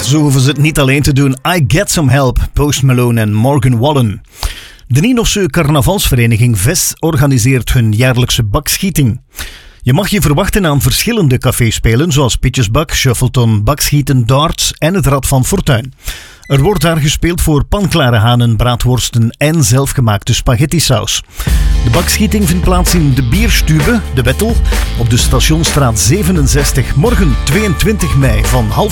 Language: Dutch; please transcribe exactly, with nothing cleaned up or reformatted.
zo hoeven ze het niet alleen te doen. I Get Some Help, Post Malone en Morgan Wallen. De Nienosse carnavalsvereniging V E S organiseert hun jaarlijkse bakschieting. Je mag je verwachten aan verschillende caféspelen zoals Pitjesbak, Shuffleton, Bakschieten, Darts en het Rad van Fortuin. Er wordt daar gespeeld voor panklare hanen, braadworsten en zelfgemaakte spaghettisaus. De bakschieting vindt plaats in de Bierstube, de Wettel, op de Stationsstraat zevenenzestig, morgen tweeëntwintig mei van half